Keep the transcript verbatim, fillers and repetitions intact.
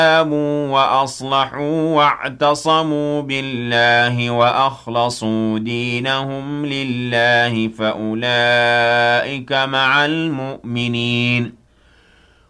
تابوا وأصلحوا واعتصموا بالله وأخلصوا دينهم لله فأولئك مع المؤمنين